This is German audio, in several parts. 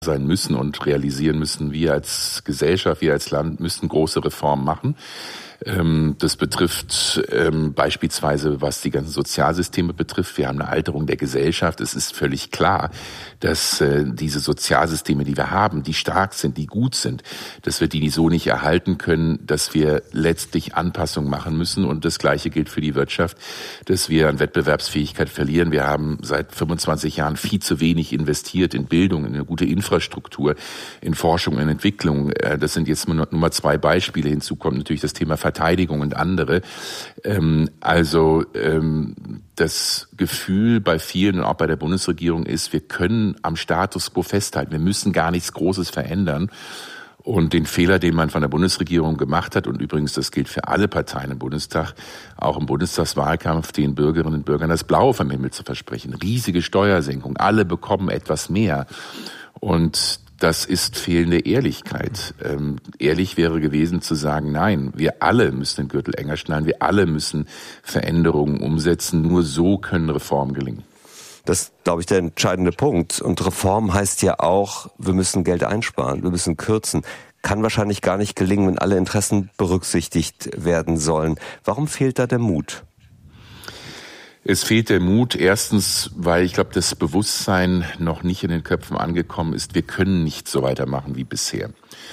sein müssen und realisieren müssen, wir als Gesellschaft, wir als Land müssen große Reformen machen. Das betrifft beispielsweise, was die ganzen Sozialsysteme betrifft. Wir haben eine Alterung der Gesellschaft. Es ist völlig klar, dass diese Sozialsysteme, die wir haben, die stark sind, die gut sind, dass wir die so nicht erhalten können, dass wir letztlich Anpassungen machen müssen. Und das Gleiche gilt für die Wirtschaft, dass wir an Wettbewerbsfähigkeit verlieren. Wir haben seit 25 Jahren viel zu wenig investiert in Bildung, in eine gute Infrastruktur, in Forschung, in Entwicklung. Das sind jetzt nur mal 2 Beispiele. Hinzu kommt natürlich das Thema Verteidigung und andere. Das Gefühl bei vielen und auch bei der Bundesregierung ist, wir können am Status quo festhalten. Wir müssen gar nichts Großes verändern. Und den Fehler, den man von der Bundesregierung gemacht hat, und übrigens das gilt für alle Parteien im Bundestag, auch im Bundestagswahlkampf, den Bürgerinnen und Bürgern das Blaue vom Himmel zu versprechen. Riesige Steuersenkung, alle bekommen etwas mehr. Und das ist fehlende Ehrlichkeit. Ehrlich wäre gewesen zu sagen, nein, wir alle müssen den Gürtel enger schnallen, wir alle müssen Veränderungen umsetzen. Nur so können Reformen gelingen. Das ist, glaube ich, der entscheidende Punkt. Und Reform heißt ja auch, wir müssen Geld einsparen, wir müssen kürzen. Kann wahrscheinlich gar nicht gelingen, wenn alle Interessen berücksichtigt werden sollen. Warum fehlt da der Mut? Es fehlt der Mut, erstens, weil ich glaube, das Bewusstsein noch nicht in den Köpfen angekommen ist, wir können nicht so weitermachen wie bisher.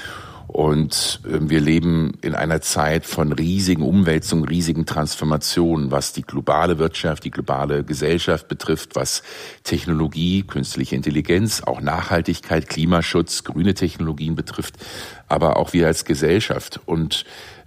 Und wir leben in einer Zeit von riesigen Umwälzungen, riesigen Transformationen, was die globale Wirtschaft, die globale Gesellschaft betrifft, was Technologie, künstliche Intelligenz, auch Nachhaltigkeit, Klimaschutz, grüne Technologien betrifft, aber auch wir als Gesellschaft. Und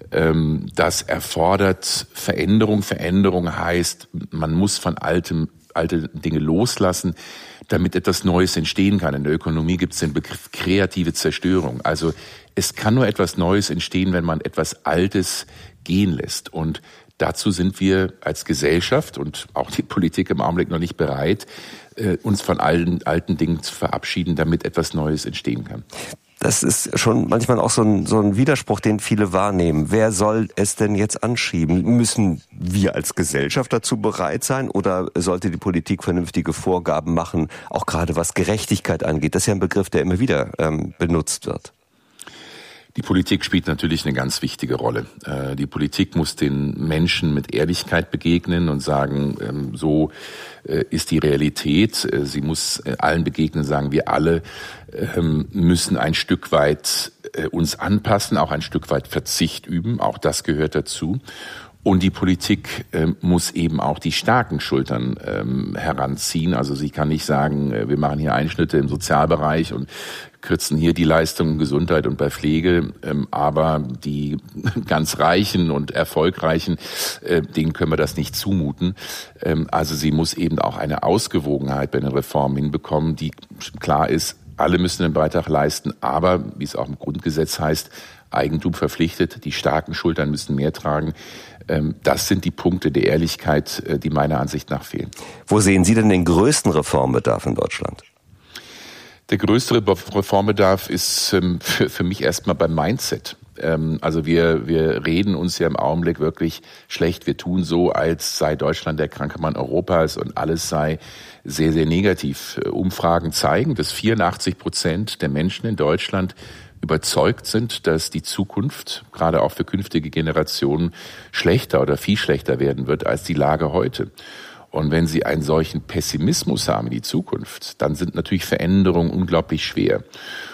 das erfordert Veränderung. Veränderung heißt, man muss von alte Dinge loslassen, damit etwas Neues entstehen kann. In der Ökonomie gibt es den Begriff kreative Zerstörung. Also es kann nur etwas Neues entstehen, wenn man etwas Altes gehen lässt. Und dazu sind wir als Gesellschaft und auch die Politik im Augenblick noch nicht bereit, uns von allen alten Dingen zu verabschieden, damit etwas Neues entstehen kann. Das ist schon manchmal auch so ein Widerspruch, den viele wahrnehmen. Wer soll es denn jetzt anschieben? Müssen wir als Gesellschaft dazu bereit sein oder sollte die Politik vernünftige Vorgaben machen, auch gerade was Gerechtigkeit angeht? Das ist ja ein Begriff, der immer wieder benutzt wird. Die Politik spielt natürlich eine ganz wichtige Rolle. Die Politik muss den Menschen mit Ehrlichkeit begegnen und sagen, so ist die Realität. Sie muss allen begegnen, sagen wir alle müssen ein Stück weit uns anpassen, auch ein Stück weit Verzicht üben. Auch das gehört dazu. Und die Politik muss eben auch die starken Schultern heranziehen. Also sie kann nicht sagen, wir machen hier Einschnitte im Sozialbereich und kürzen hier die Leistungen Gesundheit und bei Pflege, aber die ganz Reichen und Erfolgreichen, denen können wir das nicht zumuten. Also sie muss eben auch eine Ausgewogenheit bei den Reformen hinbekommen, die klar ist, alle müssen einen Beitrag leisten, aber, wie es auch im Grundgesetz heißt, Eigentum verpflichtet, die starken Schultern müssen mehr tragen. Das sind die Punkte der Ehrlichkeit, die meiner Ansicht nach fehlen. Wo sehen Sie denn den größten Reformbedarf in Deutschland? Der größte Reformbedarf ist für mich erstmal beim Mindset. Also wir reden uns ja im Augenblick wirklich schlecht. Wir tun so, als sei Deutschland der kranke Mann Europas und alles sei sehr, sehr negativ. Umfragen zeigen, dass 84% der Menschen in Deutschland überzeugt sind, dass die Zukunft, gerade auch für künftige Generationen, schlechter oder viel schlechter werden wird als die Lage heute. Und wenn Sie einen solchen Pessimismus haben in die Zukunft, dann sind natürlich Veränderungen unglaublich schwer.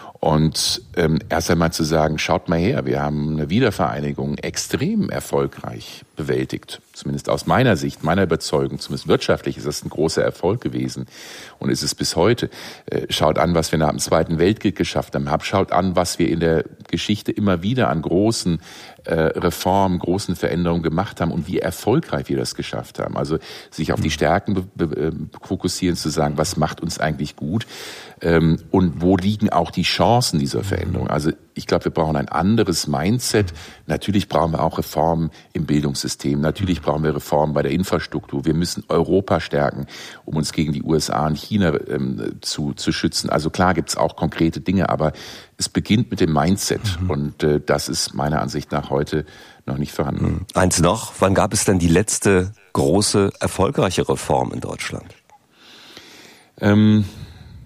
Und erst einmal zu sagen, schaut mal her, wir haben eine Wiedervereinigung extrem erfolgreich bewältigt. Zumindest aus meiner Sicht, meiner Überzeugung, zumindest wirtschaftlich ist das ein großer Erfolg gewesen und ist es bis heute. Schaut an, was wir nach dem Zweiten Weltkrieg geschafft haben. Schaut an, was wir in der Geschichte immer wieder an großen Reformen, großen Veränderungen gemacht haben und wie erfolgreich wir das geschafft haben. Also sich auf die Stärken fokussieren, zu sagen, was macht uns eigentlich gut und wo liegen auch die Chancen dieser Veränderung. Also ich glaube, wir brauchen ein anderes Mindset. Natürlich brauchen wir auch Reformen im Bildungssystem. Natürlich brauchen wir Reformen bei der Infrastruktur. Wir müssen Europa stärken, um uns gegen die USA und China zu schützen. Also klar gibt es auch konkrete Dinge, aber es beginnt mit dem Mindset. Und das ist meiner Ansicht nach heute noch nicht vorhanden. Eins noch, wann gab es denn die letzte große, erfolgreiche Reform in Deutschland?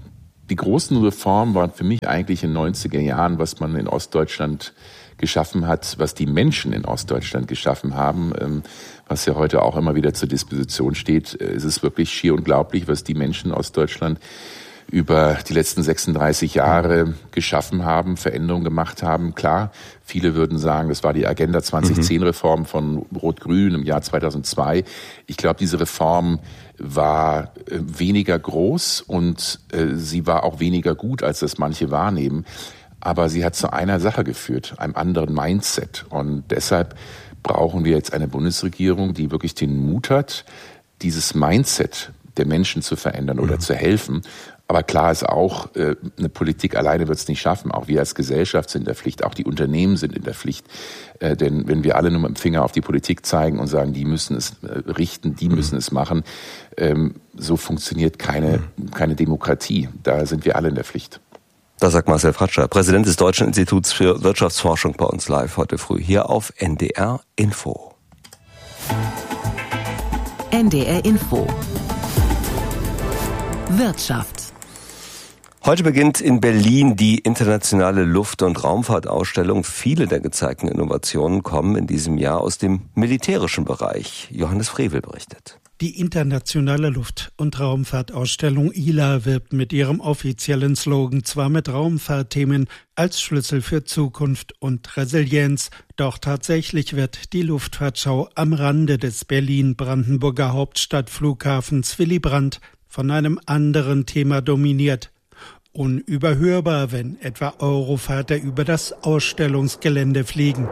Die großen Reformen waren für mich eigentlich in den 90er Jahren, was man in Ostdeutschland geschaffen hat, was die Menschen in Ostdeutschland geschaffen haben, was ja heute auch immer wieder zur Disposition steht. Es ist wirklich schier unglaublich, was die Menschen in Ostdeutschland über die letzten 36 Jahre geschaffen haben, Veränderungen gemacht haben. Klar, viele würden sagen, das war die Agenda 2010-Reform von Rot-Grün im Jahr 2002. Ich glaube, diese Reform war weniger groß und sie war auch weniger gut, als das manche wahrnehmen. Aber sie hat zu einer Sache geführt, einem anderen Mindset. Und deshalb brauchen wir jetzt eine Bundesregierung, die wirklich den Mut hat, dieses Mindset der Menschen zu verändern oder zu helfen. Aber klar ist auch, eine Politik alleine wird es nicht schaffen. Auch wir als Gesellschaft sind in der Pflicht, auch die Unternehmen sind in der Pflicht. Denn wenn wir alle nur mit dem Finger auf die Politik zeigen und sagen, die müssen es richten, die müssen es machen, so funktioniert keine Demokratie. Da sind wir alle in der Pflicht. Das sagt Marcel Fratscher, Präsident des Deutschen Instituts für Wirtschaftsforschung, bei uns live heute früh hier auf NDR Info. NDR Info. Wirtschaft. Heute beginnt in Berlin die internationale Luft- und Raumfahrtausstellung. Viele der gezeigten Innovationen kommen in diesem Jahr aus dem militärischen Bereich. Johannes Frevel berichtet. Die internationale Luft- und Raumfahrtausstellung ILA wirbt mit ihrem offiziellen Slogan zwar mit Raumfahrtthemen als Schlüssel für Zukunft und Resilienz, doch tatsächlich wird die Luftfahrtschau am Rande des Berlin-Brandenburger Hauptstadtflughafens Willy Brandt von einem anderen Thema dominiert. Unüberhörbar, wenn etwa Eurofighter über das Ausstellungsgelände fliegen.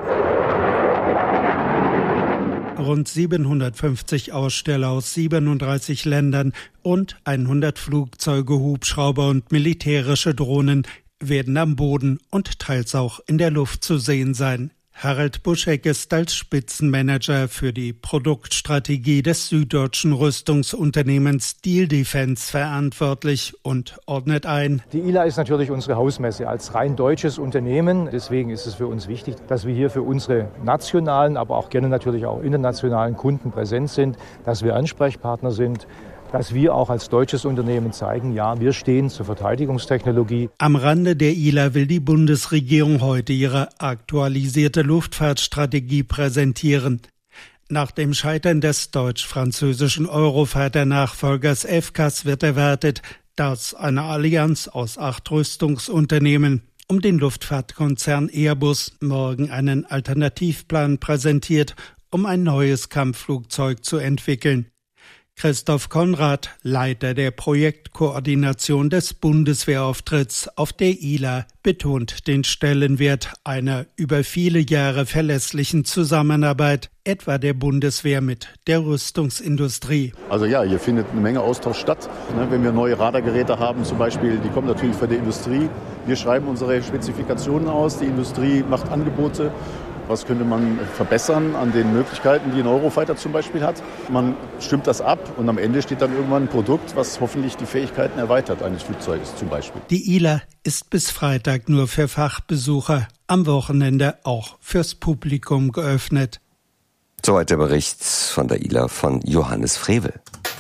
Rund 750 Aussteller aus 37 Ländern und 100 Flugzeuge, Hubschrauber und militärische Drohnen werden am Boden und teils auch in der Luft zu sehen sein. Harald Buschek ist als Spitzenmanager für die Produktstrategie des süddeutschen Rüstungsunternehmens Steel Defense verantwortlich und ordnet ein. Die ILA ist natürlich unsere Hausmesse als rein deutsches Unternehmen. Deswegen ist es für uns wichtig, dass wir hier für unsere nationalen, aber auch gerne natürlich auch internationalen Kunden präsent sind, dass wir Ansprechpartner sind, dass wir auch als deutsches Unternehmen zeigen, ja, wir stehen zur Verteidigungstechnologie. Am Rande der ILA will die Bundesregierung heute ihre aktualisierte Luftfahrtstrategie präsentieren. Nach dem Scheitern des deutsch-französischen Eurofighter-Nachfolgers FCAS wird erwartet, dass eine Allianz aus 8 Rüstungsunternehmen um den Luftfahrtkonzern Airbus morgen einen Alternativplan präsentiert, um ein neues Kampfflugzeug zu entwickeln. Christoph Konrad, Leiter der Projektkoordination des Bundeswehrauftritts auf der ILA, betont den Stellenwert einer über viele Jahre verlässlichen Zusammenarbeit, etwa der Bundeswehr mit der Rüstungsindustrie. Also ja, hier findet eine Menge Austausch statt. Wenn wir neue Radargeräte haben zum Beispiel, die kommen natürlich von der Industrie. Wir schreiben unsere Spezifikationen aus, die Industrie macht Angebote. Was könnte man verbessern an den Möglichkeiten, die ein Eurofighter zum Beispiel hat? Man stimmt das ab und am Ende steht dann irgendwann ein Produkt, was hoffentlich die Fähigkeiten erweitert eines Flugzeuges zum Beispiel. Die ILA ist bis Freitag nur für Fachbesucher, am Wochenende auch fürs Publikum geöffnet. Soweit der Bericht von der ILA von Johannes Frevel.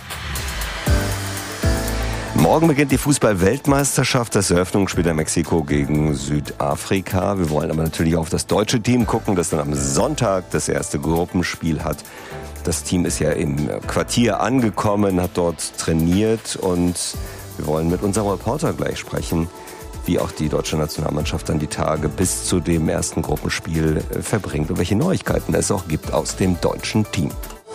Morgen beginnt die Fußball-Weltmeisterschaft, das Eröffnungsspiel der Mexiko gegen Südafrika. Wir wollen aber natürlich auf das deutsche Team gucken, das dann am Sonntag das erste Gruppenspiel hat. Das Team ist ja im Quartier angekommen, hat dort trainiert und wir wollen mit unserem Reporter gleich sprechen, wie auch die deutsche Nationalmannschaft dann die Tage bis zu dem ersten Gruppenspiel verbringt und welche Neuigkeiten es auch gibt aus dem deutschen Team.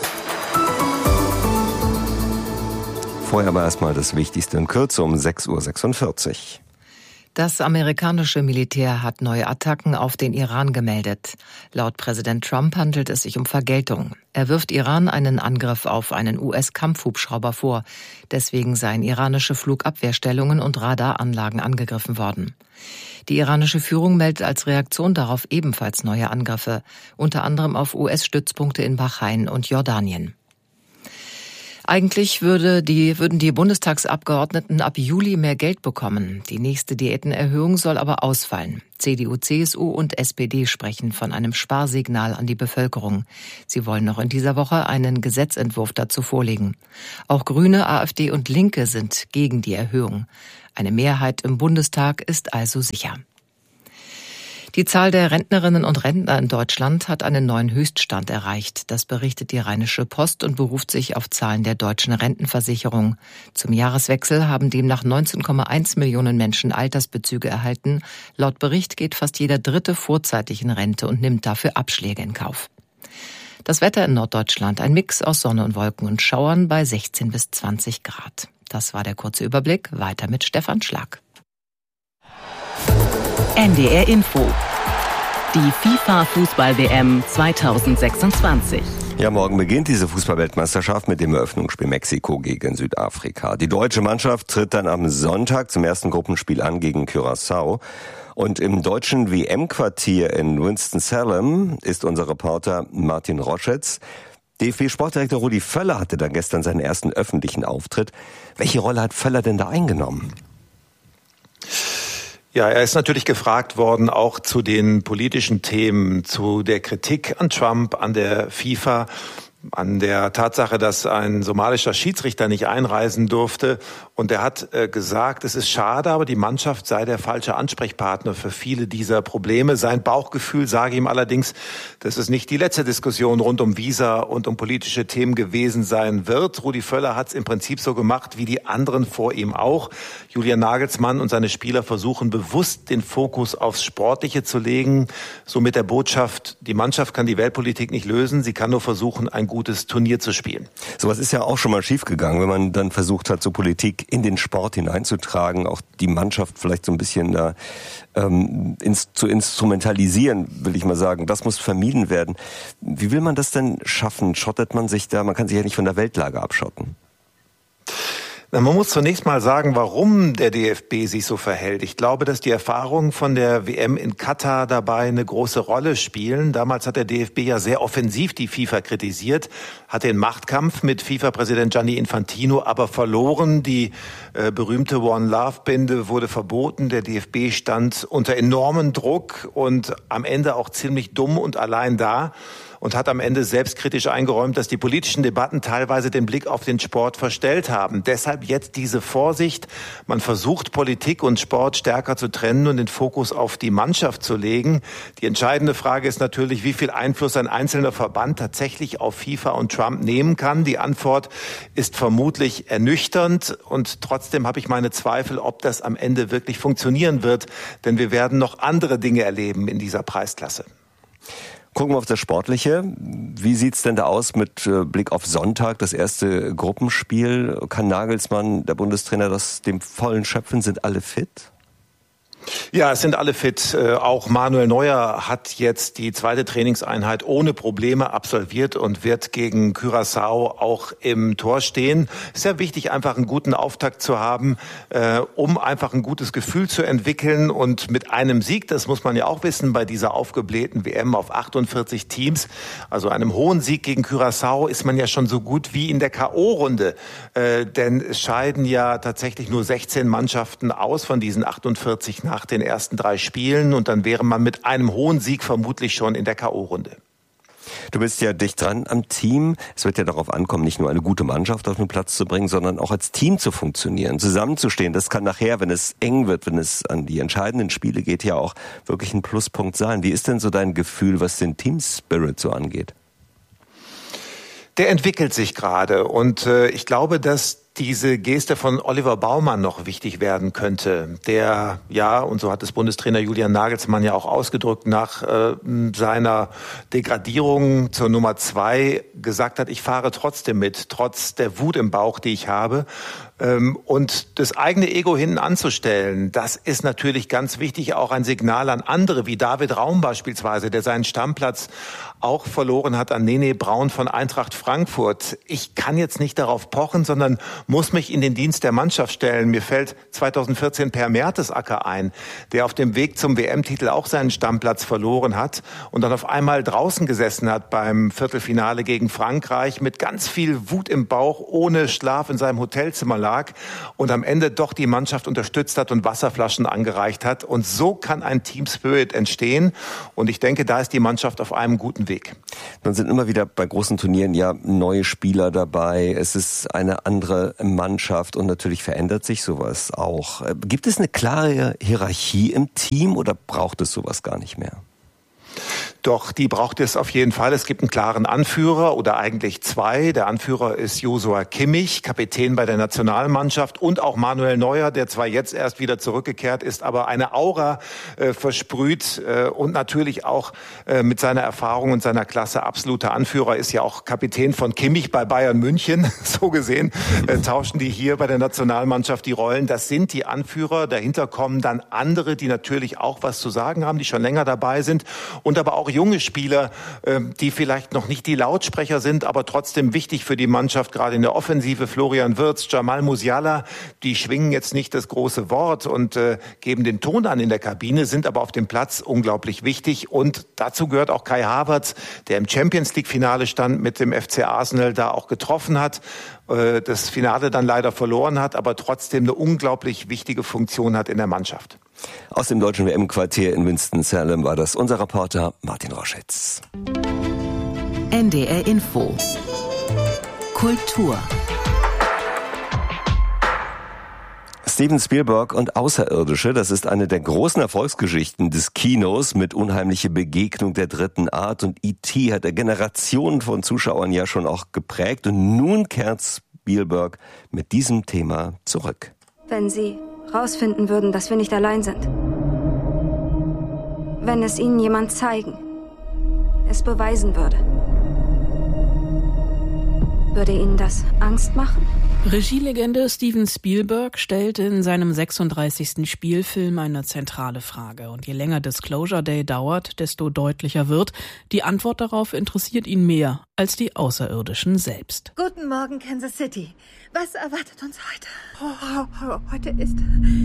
Vorher aber erstmal das Wichtigste in Kürze um 6:46 Uhr. Das amerikanische Militär hat neue Attacken auf den Iran gemeldet. Laut Präsident Trump handelt es sich um Vergeltung. Er wirft Iran einen Angriff auf einen US-Kampfhubschrauber vor. Deswegen seien iranische Flugabwehrstellungen und Radaranlagen angegriffen worden. Die iranische Führung meldet als Reaktion darauf ebenfalls neue Angriffe, unter anderem auf US-Stützpunkte in Bahrain und Jordanien. Eigentlich würden die Bundestagsabgeordneten ab Juli mehr Geld bekommen. Die nächste Diätenerhöhung soll aber ausfallen. CDU, CSU und SPD sprechen von einem Sparsignal an die Bevölkerung. Sie wollen noch in dieser Woche einen Gesetzentwurf dazu vorlegen. Auch Grüne, AfD und Linke sind gegen die Erhöhung. Eine Mehrheit im Bundestag ist also sicher. Die Zahl der Rentnerinnen und Rentner in Deutschland hat einen neuen Höchststand erreicht. Das berichtet die Rheinische Post und beruft sich auf Zahlen der Deutschen Rentenversicherung. Zum Jahreswechsel haben demnach 19,1 Millionen Menschen Altersbezüge erhalten. Laut Bericht geht fast jeder Dritte vorzeitig in Rente und nimmt dafür Abschläge in Kauf. Das Wetter in Norddeutschland, ein Mix aus Sonne und Wolken und Schauern bei 16 bis 20 Grad. Das war der kurze Überblick. Weiter mit Stefan Schlag. NDR Info. Die FIFA-Fußball-WM 2026. Ja, morgen beginnt diese Fußball-Weltmeisterschaft mit dem Eröffnungsspiel Mexiko gegen Südafrika. Die deutsche Mannschaft tritt dann am Sonntag zum ersten Gruppenspiel an gegen Curaçao. Und im deutschen WM-Quartier in Winston-Salem ist unser Reporter Martin Roschetz. DFB-Sportdirektor Rudi Völler hatte dann gestern seinen ersten öffentlichen Auftritt. Welche Rolle hat Völler denn da eingenommen? Ja, er ist natürlich gefragt worden, auch zu den politischen Themen, zu der Kritik an Trump, an der FIFA, an der Tatsache, dass ein somalischer Schiedsrichter nicht einreisen durfte. Und er hat gesagt, es ist schade, aber die Mannschaft sei der falsche Ansprechpartner für viele dieser Probleme. Sein Bauchgefühl sage ihm allerdings, dass es nicht die letzte Diskussion rund um Visa und um politische Themen gewesen sein wird. Rudi Völler hat es im Prinzip so gemacht wie die anderen vor ihm auch. Julian Nagelsmann und seine Spieler versuchen bewusst den Fokus aufs Sportliche zu legen. So mit der Botschaft, die Mannschaft kann die Weltpolitik nicht lösen, sie kann nur versuchen, ein gutes Turnier zu spielen. Sowas ist ja auch schon mal schiefgegangen, wenn man dann versucht hat, so Politik in den Sport hineinzutragen, auch die Mannschaft vielleicht so ein bisschen da zu instrumentalisieren, will ich mal sagen. Das muss vermieden werden. Wie will man das denn schaffen? Schottet man sich da? Man kann sich ja nicht von der Weltlage abschotten. Man muss zunächst mal sagen, warum der DFB sich so verhält. Ich glaube, dass die Erfahrungen von der WM in Katar dabei eine große Rolle spielen. Damals hat der DFB ja sehr offensiv die FIFA kritisiert, hat den Machtkampf mit FIFA-Präsident Gianni Infantino aber verloren. Die berühmte One Love-Binde wurde verboten. Der DFB stand unter enormem Druck und am Ende auch ziemlich dumm und allein da. Und hat am Ende selbstkritisch eingeräumt, dass die politischen Debatten teilweise den Blick auf den Sport verstellt haben. Deshalb jetzt diese Vorsicht. Man versucht, Politik und Sport stärker zu trennen und den Fokus auf die Mannschaft zu legen. Die entscheidende Frage ist natürlich, wie viel Einfluss ein einzelner Verband tatsächlich auf FIFA und Trump nehmen kann. Die Antwort ist vermutlich ernüchternd. Und trotzdem habe ich meine Zweifel, ob das am Ende wirklich funktionieren wird. Denn wir werden noch andere Dinge erleben in dieser Preisklasse. Gucken wir auf das Sportliche. Wie sieht's denn da aus mit Blick auf Sonntag, das erste Gruppenspiel? Kann Nagelsmann, der Bundestrainer, das dem vollen schöpfen? Sind alle fit? Ja, es sind alle fit. Auch Manuel Neuer hat jetzt die zweite Trainingseinheit ohne Probleme absolviert und wird gegen Curaçao auch im Tor stehen. Es ist sehr wichtig, einfach einen guten Auftakt zu haben, um einfach ein gutes Gefühl zu entwickeln. Und mit einem Sieg, das muss man ja auch wissen, bei dieser aufgeblähten WM auf 48 Teams, also einem hohen Sieg gegen Curaçao, ist man ja schon so gut wie in der K.O.-Runde. Denn es scheiden ja tatsächlich nur 16 Mannschaften aus von diesen 48 nach den ersten 3 Spielen und dann wäre man mit einem hohen Sieg vermutlich schon in der K.O.-Runde. Du bist ja dicht dran am Team. Es wird ja darauf ankommen, nicht nur eine gute Mannschaft auf den Platz zu bringen, sondern auch als Team zu funktionieren, zusammenzustehen. Das kann nachher, wenn es eng wird, wenn es an die entscheidenden Spiele geht, ja auch wirklich ein Pluspunkt sein. Wie ist denn so dein Gefühl, was den Team-Spirit so angeht? Der entwickelt sich gerade und ich glaube, dass diese Geste von Oliver Baumann noch wichtig werden könnte, der, ja, und so hat es Bundestrainer Julian Nagelsmann ja auch ausgedrückt, nach seiner Degradierung zur Nummer 2 gesagt hat, ich fahre trotzdem mit, trotz der Wut im Bauch, die ich habe. Und das eigene Ego hinten anzustellen, das ist natürlich ganz wichtig, auch ein Signal an andere, wie David Raum beispielsweise, der seinen Stammplatz auch verloren hat an Nene Braun von Eintracht Frankfurt. Ich kann jetzt nicht darauf pochen, sondern muss mich in den Dienst der Mannschaft stellen. Mir fällt 2014 Per Mertesacker ein, der auf dem Weg zum WM-Titel auch seinen Stammplatz verloren hat und dann auf einmal draußen gesessen hat beim Viertelfinale gegen Frankreich mit ganz viel Wut im Bauch, ohne Schlaf in seinem Hotelzimmer lag und am Ende doch die Mannschaft unterstützt hat und Wasserflaschen angereicht hat. Und so kann ein Team Spirit entstehen. Und ich denke, da ist die Mannschaft auf einem guten Weg. Dann sind immer wieder bei großen Turnieren ja neue Spieler dabei. Es ist eine andere Mannschaft und natürlich verändert sich sowas auch. Gibt es eine klare Hierarchie im Team oder braucht es sowas gar nicht mehr? Doch, die braucht es auf jeden Fall. Es gibt einen klaren Anführer oder eigentlich zwei. Der Anführer ist Joshua Kimmich, Kapitän bei der Nationalmannschaft, und auch Manuel Neuer, der zwar jetzt erst wieder zurückgekehrt ist, aber eine Aura versprüht und natürlich auch mit seiner Erfahrung und seiner Klasse absoluter Anführer, ist ja auch Kapitän von Kimmich bei Bayern München. So gesehen tauschen die hier bei der Nationalmannschaft die Rollen. Das sind die Anführer. Dahinter kommen dann andere, die natürlich auch was zu sagen haben, die schon länger dabei sind, und aber auch junge Spieler, die vielleicht noch nicht die Lautsprecher sind, aber trotzdem wichtig für die Mannschaft, gerade in der Offensive. Florian Wirtz, Jamal Musiala, die schwingen jetzt nicht das große Wort und geben den Ton an in der Kabine, sind aber auf dem Platz unglaublich wichtig. Und dazu gehört auch Kai Havertz, der im Champions-League-Finale stand, mit dem FC Arsenal da auch getroffen hat, das Finale dann leider verloren hat, aber trotzdem eine unglaublich wichtige Funktion hat in der Mannschaft. Aus dem deutschen WM-Quartier in Winston-Salem war das unser Reporter Martin Roschitz. NDR Info. Kultur. Steven Spielberg und Außerirdische, das ist eine der großen Erfolgsgeschichten des Kinos mit Unheimliche Begegnung der dritten Art, und E.T. hat Generationen von Zuschauern ja schon auch geprägt, und nun kehrt Spielberg mit diesem Thema zurück. Wenn Sie rausfinden würden, dass wir nicht allein sind, wenn es Ihnen jemand zeigen, es beweisen würde Ihnen das Angst machen? Regielegende Steven Spielberg stellt in seinem 36. Spielfilm eine zentrale Frage. Und je länger Disclosure Day dauert, desto deutlicher wird, die Antwort darauf interessiert ihn mehr als die Außerirdischen selbst. Guten Morgen, Kansas City. Was erwartet uns heute? Heute ist...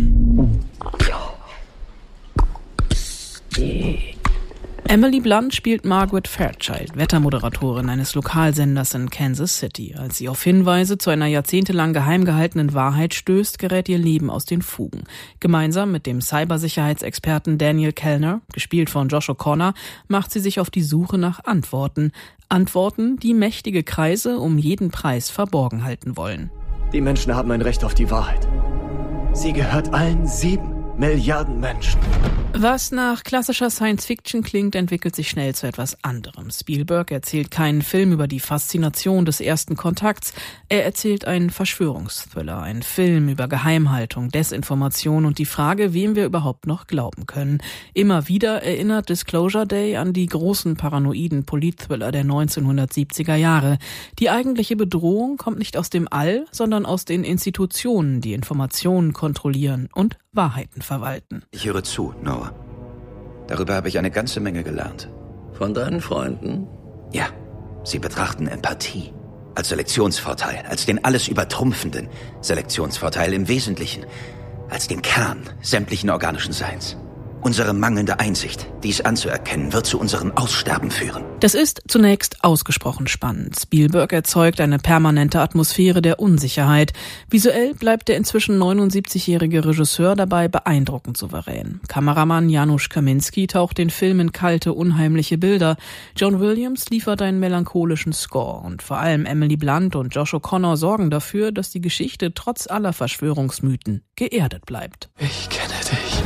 Emily Blunt spielt Margaret Fairchild, Wettermoderatorin eines Lokalsenders in Kansas City. Als sie auf Hinweise zu einer jahrzehntelang geheim gehaltenen Wahrheit stößt, gerät ihr Leben aus den Fugen. Gemeinsam mit dem Cybersicherheitsexperten Daniel Kellner, gespielt von Josh O'Connor, macht sie sich auf die Suche nach Antworten. Antworten, die mächtige Kreise um jeden Preis verborgen halten wollen. Die Menschen haben ein Recht auf die Wahrheit. Sie gehört allen 7 Milliarden Menschen. Was nach klassischer Science-Fiction klingt, entwickelt sich schnell zu etwas anderem. Spielberg erzählt keinen Film über die Faszination des ersten Kontakts. Er erzählt einen Verschwörungsthriller, einen Film über Geheimhaltung, Desinformation und die Frage, wem wir überhaupt noch glauben können. Immer wieder erinnert Disclosure Day an die großen paranoiden Politthriller der 1970er Jahre. Die eigentliche Bedrohung kommt nicht aus dem All, sondern aus den Institutionen, die Informationen kontrollieren und Wahrheiten verwalten. Ich höre zu, Noah. Darüber habe ich eine ganze Menge gelernt. Von deinen Freunden? Ja, sie betrachten Empathie als Selektionsvorteil, als den alles übertrumpfenden Selektionsvorteil im Wesentlichen, als den Kern sämtlichen organischen Seins. Unsere mangelnde Einsicht, dies anzuerkennen, wird zu unserem Aussterben führen. Das ist zunächst ausgesprochen spannend. Spielberg erzeugt eine permanente Atmosphäre der Unsicherheit. Visuell bleibt der inzwischen 79-jährige Regisseur dabei beeindruckend souverän. Kameramann Janusz Kaminski taucht den Film in kalte, unheimliche Bilder. John Williams liefert einen melancholischen Score. Und vor allem Emily Blunt und Josh O'Connor sorgen dafür, dass die Geschichte trotz aller Verschwörungsmythen geerdet bleibt. Ich kenne dich.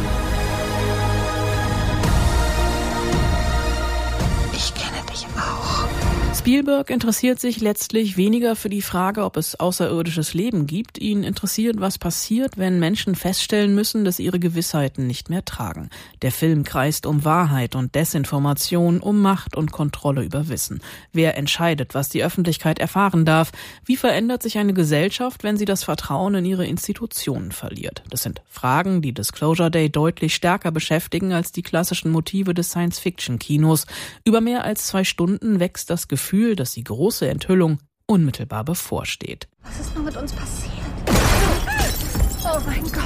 Spielberg interessiert sich letztlich weniger für die Frage, ob es außerirdisches Leben gibt. Ihn interessiert, was passiert, wenn Menschen feststellen müssen, dass ihre Gewissheiten nicht mehr tragen. Der Film kreist um Wahrheit und Desinformation, um Macht und Kontrolle über Wissen. Wer entscheidet, was die Öffentlichkeit erfahren darf? Wie verändert sich eine Gesellschaft, wenn sie das Vertrauen in ihre Institutionen verliert? Das sind Fragen, die Disclosure Day deutlich stärker beschäftigen als die klassischen Motive des Science-Fiction-Kinos. Über mehr als 2 Stunden wächst das Gefühl, dass die große Enthüllung unmittelbar bevorsteht. Was ist nur mit uns passiert? Oh mein Gott.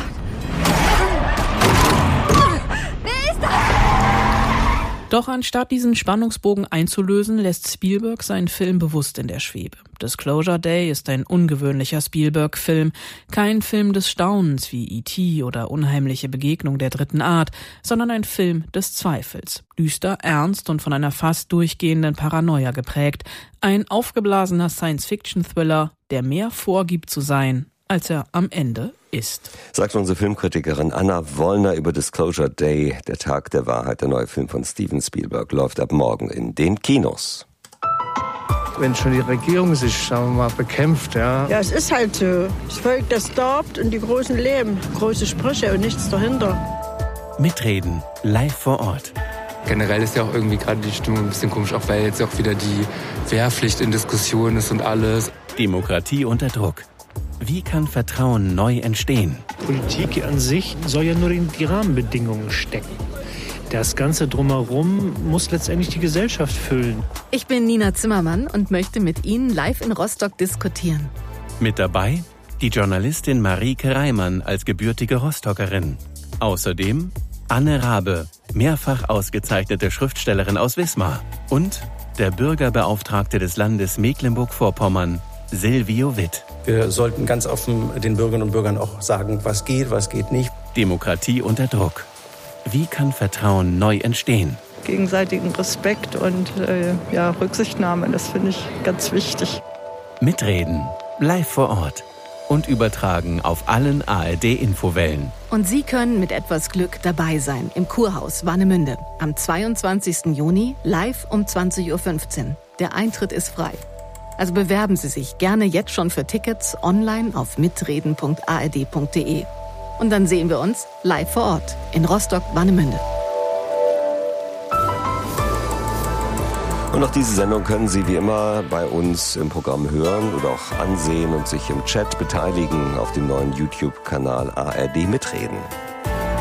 Wer ist das? Doch anstatt diesen Spannungsbogen einzulösen, lässt Spielberg seinen Film bewusst in der Schwebe. Disclosure Day ist ein ungewöhnlicher Spielberg-Film. Kein Film des Staunens wie E.T. oder Unheimliche Begegnung der dritten Art, sondern ein Film des Zweifels. Düster, ernst und von einer fast durchgehenden Paranoia geprägt. Ein aufgeblasener Science-Fiction-Thriller, der mehr vorgibt zu sein, als er am Ende ist. Sagt unsere Filmkritikerin Anna Wollner über Disclosure Day, der Tag der Wahrheit. Der neue Film von Steven Spielberg läuft ab morgen in den Kinos. Wenn schon die Regierung sich, sagen wir mal, bekämpft, ja. Ja, es ist halt so. Das Volk, das darbt und die Großen leben. Große Sprüche und nichts dahinter. Mitreden, live vor Ort. Generell ist ja auch irgendwie gerade die Stimmung ein bisschen komisch, auch weil jetzt auch wieder die Wehrpflicht in Diskussion ist und alles. Demokratie unter Druck. Wie kann Vertrauen neu entstehen? Politik an sich soll ja nur in die Rahmenbedingungen stecken. Das Ganze drumherum muss letztendlich die Gesellschaft füllen. Ich bin Nina Zimmermann und möchte mit Ihnen live in Rostock diskutieren. Mit dabei die Journalistin Marieke Reimann als gebürtige Rostockerin. Außerdem Anne Rabe, mehrfach ausgezeichnete Schriftstellerin aus Wismar. Und der Bürgerbeauftragte des Landes Mecklenburg-Vorpommern, Silvio Witt. Wir sollten ganz offen den Bürgerinnen und Bürgern auch sagen, was geht nicht. Demokratie unter Druck. Wie kann Vertrauen neu entstehen? Gegenseitigen Respekt und Rücksichtnahme, das finde ich ganz wichtig. Mitreden, live vor Ort und übertragen auf allen ARD-Infowellen. Und Sie können mit etwas Glück dabei sein im Kurhaus Warnemünde am 22. Juni live um 20.15 Uhr. Der Eintritt ist frei. Also bewerben Sie sich gerne jetzt schon für Tickets online auf mitreden.ard.de. Und dann sehen wir uns live vor Ort in Rostock-Warnemünde. Und auch diese Sendung können Sie wie immer bei uns im Programm hören oder auch ansehen und sich im Chat beteiligen auf dem neuen YouTube-Kanal ARD Mitreden.